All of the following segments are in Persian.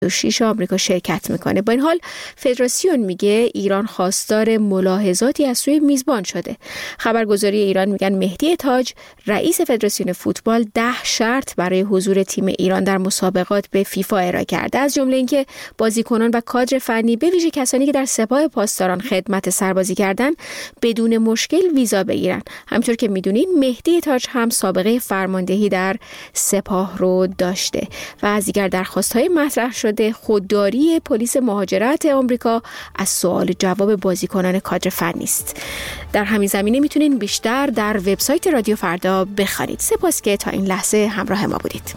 6 آمریکا شرکت میکنه. با این حال فدراسیون میگه ایران خواستار ملاحظاتی از سوی میزبان شده. خبرگزاری ایران میگن مهدی تاج رئیس فدراسیون فوتبال 10 شرط برای حضور تیم ایران در مسابقات به فیفا ارائه کرده، از جمله اینکه بازیکنان و کادر فنی به ویژه کسانی که در سپاه پاسداران خدمت سربازی کردن بدون مشکل ویزا بگیرن. همونطور که میدونین مهدی تاج هم سابقه فرماندهی در سپاه رو داشته و از دیگر درخواست‌های مطرح شده خودداری پلیس مهاجرت آمریکا از سوال جواب بازیکنان کادر فنی است. در همین زمینه میتونین بیشتر در وبسایت رادیو فردا بخوانید. سپاس که تا این لحظه همراه ما بودید.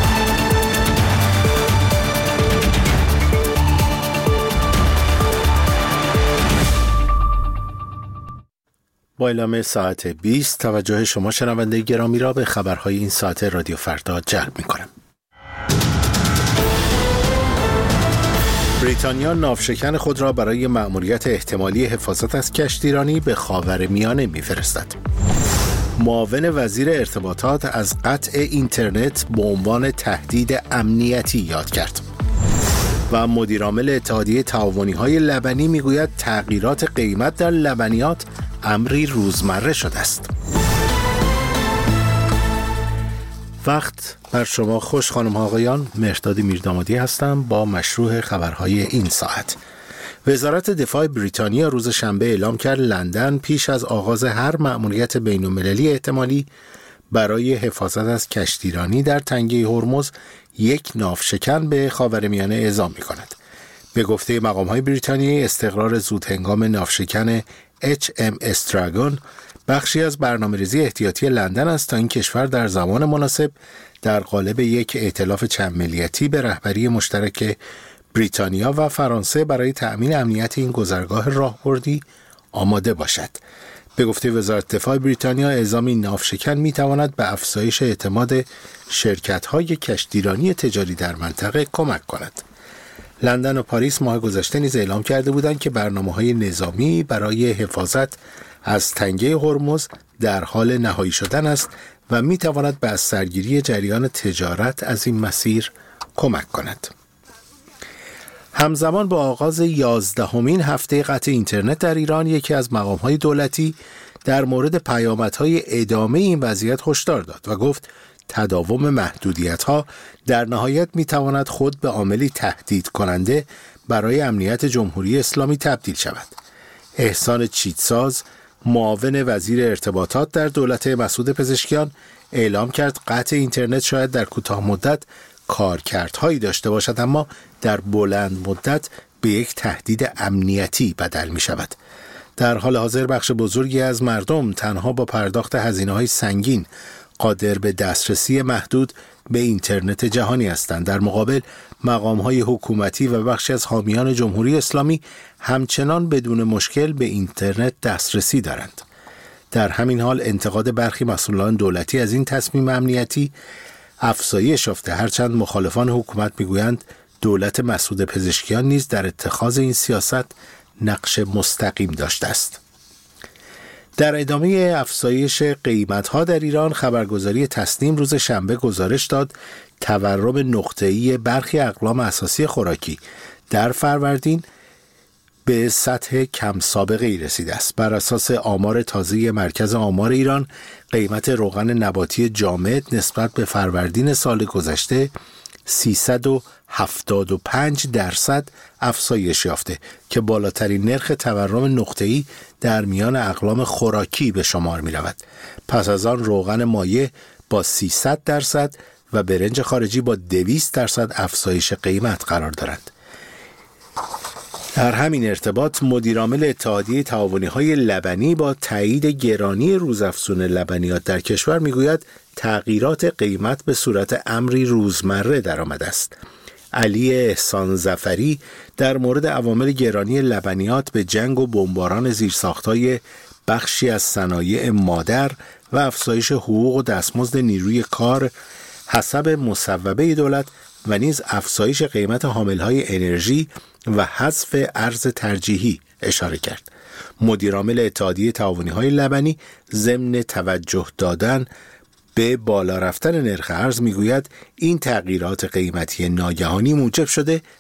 با اعلام ساعت 20 توجه شما شنونده گرامی را به خبرهای این ساعت رادیو فردا جلب می‌کنم. بریتانیا ناوشکن خود را برای مأموریت احتمالی حفاظت از کشتیرانی به خاورمیانه می‌فرستد. معاون وزیر ارتباطات از قطع اینترنت به عنوان تهدید امنیتی یاد کرد. و مدیرعامل اتحادیه تعاونی‌های لبنی میگوید تغییرات قیمت در لبنیات امری روزمره شده است. وقت بر شما خوش خانم ها آقایان، مهرداد میردامادی هستم با مشروع خبرهای این ساعت. وزارت دفاع بریتانیا روز شنبه اعلام کرد لندن پیش از آغاز هر مأموریت بین‌المللی احتمالی برای حفاظت از کشتیرانی در تنگه هرمز یک ناوشکن به خاورمیانه اعزام می‌کند. به گفته مقام‌های بریتانیایی استقرار زودهنگام ناوشکن HMS دراگون بخشی از برنامه‌ریزی احتیاطی لندن است تا این کشور در زمان مناسب در قالب یک ائتلاف چند ملیتی به رهبری مشترک بریتانیا و فرانسه برای تأمین امنیت این گذرگاه راهبردی آماده باشد. به گفته وزارت دفاع بریتانیا اعزام این ناوشکن می‌تواند به افزایش اعتماد شرکت‌های کشتیرانی تجاری در منطقه کمک کند. لندن و پاریس ماه گذشته نیز اعلام کرده بودند که برنامه‌های نظامی برای حفاظت از تنگه هرمز در حال نهایی شدن است و می‌تواند به از سرگیری جریان تجارت از این مسیر کمک کند. همزمان با آغاز 11مین هفته قطع اینترنت در ایران، یکی از مقام‌های دولتی در مورد پیامدهای ادامه این وضعیت هشدار داد و گفت تداوم محدودیت‌ها در نهایت می‌تواند خود به عاملی تهدید کننده برای امنیت جمهوری اسلامی تبدیل شود. احسان چیتساز، معاون وزیر ارتباطات در دولت مسعود پزشکیان، اعلام کرد قطع اینترنت شاید در کوتاه مدت کارکردهایی داشته باشد، اما در بلند مدت به یک تهدید امنیتی بدل می شود. در حال حاضر بخش بزرگی از مردم تنها با پرداخت هزینه‌های سنگین قادر به دسترسی محدود به اینترنت جهانی هستند. در مقابل مقام‌های حکومتی و بخشی از حامیان جمهوری اسلامی همچنان بدون مشکل به اینترنت دسترسی دارند. در همین حال انتقاد برخی مسئولان دولتی از این تصمیم امنیتی افزایش یافته، هرچند مخالفان حکومت میگویند دولت مسعود پزشکیان نیز در اتخاذ این سیاست نقش مستقیم داشته است. در ادامه افزایش قیمت‌ها در ایران، خبرگزاری تسنیم روز شنبه گزارش داد تورم نقطه‌ای برخی اقلام اساسی خوراکی در فروردین به سطح کم سابقه‌ای رسیده است. بر اساس آمار تازه مرکز آمار ایران، قیمت روغن نباتی جامد نسبت به فروردین سال گذشته 375% افزایش یافته که بالاترین نرخ تورم نقطه‌ای در میان اقلام خوراکی به شمار می رود. پس از آن روغن مایع با 300% و برنج خارجی با 200% افزایش قیمت قرار دارند. در همین ارتباط مدیرعامل اتحادیه تعاونی‌های لبنی با تایید گرانی روزافزون لبنیات در کشور میگوید تغییرات قیمت به صورت امری روزمره درآمده است. علی احسان ظفری در مورد عوامل گرانی لبنیات به جنگ و بمباران زیرساخت‌های بخشی از صنایع مادر و افزایش حقوق و دستمزد نیروی کار حسب مصوبه دولت و نیز افزایش قیمت حاملهای انرژی و حذف ارز ترجیحی اشاره کرد. مدیرعامل اتحادیه تعاونی‌های لبنی ضمن توجه دادن به بالا رفتن نرخ ارز میگوید این تغییرات قیمتی ناگهانی موجب شده